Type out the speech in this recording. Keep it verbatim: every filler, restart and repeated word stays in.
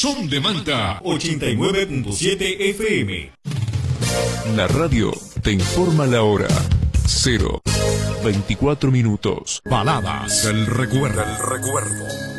Son de Manta ochenta y nueve punto siete F M. La radio te informa la hora. Cero veinticuatro minutos. Baladas del recuerdo. Del recuerdo.